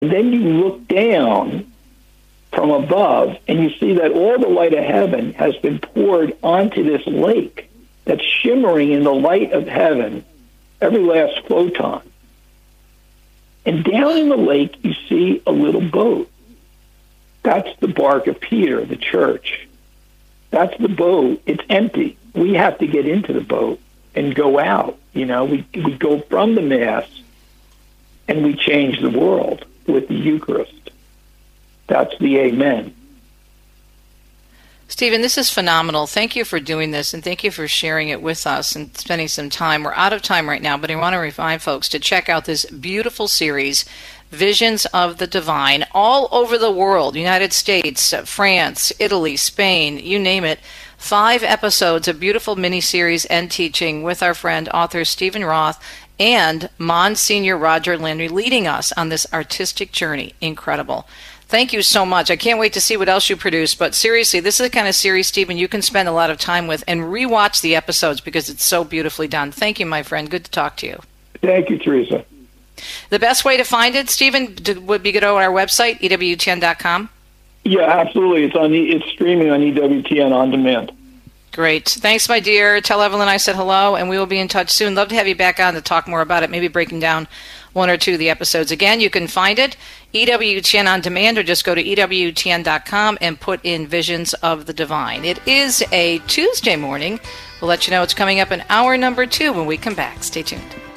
Then you look down from above, and you see that all the light of heaven has been poured onto this lake that's shimmering in the light of heaven, every last photon. And down in the lake, you see a little boat. That's the bark of Peter, the church. That's the boat. It's empty. We have to get into the boat and go out. You know, we go from the Mass, and we change the world with the Eucharist. That's the Amen. Stephen, this is phenomenal. Thank you for doing this, and thank you for sharing it with us and spending some time. We're out of time right now, but I want to remind folks to check out this beautiful series, Visions of the Divine, all over the world, United States, France, Italy, Spain, you name it. 5 episodes, a beautiful mini-series and teaching with our friend, author Stephen Roth, and Monsignor Roger Landry leading us on this artistic journey. Incredible. Thank you so much. I can't wait to see what else you produce. But seriously, this is the kind of series, Stephen, you can spend a lot of time with and rewatch the episodes because it's so beautifully done. Thank you, my friend. Good to talk to you. Thank you, Teresa. The best way to find it, Stephen, would be to go to our website, EWTN.com? Yeah, absolutely. It's streaming on EWTN On Demand. Great. Thanks, my dear. Tell Evelyn I said hello, and we will be in touch soon. Love to have you back on to talk more about it, maybe breaking down 1 or 2 of the episodes. Again, you can find it, EWTN On Demand, or just go to EWTN.com and put in Visions of the Divine. It is a Tuesday morning. We'll let you know it's coming up in hour number 2 when we come back. Stay tuned.